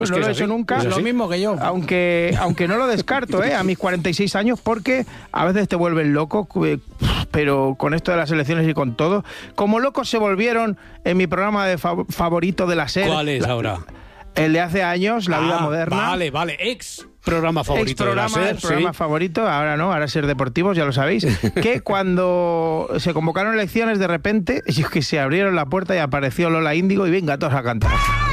No lo he hecho nunca. Lo mismo que yo. Aunque no lo descarto, a mis 46 años, porque a veces te vuelven loco, pero con esto de las elecciones y con todo. Como locos se volvieron en mi programa de favorito de la SER. ¿Cuál es ahora? El de hace años, La Vida Moderna. Vale. Ex programa favorito de la SER. El programa favorito, ahora no, ahora SER Deportivos, ya lo sabéis. Que cuando se convocaron elecciones, de repente, es que se abrieron la puerta y apareció Lola Índigo y venga, todos a cantar.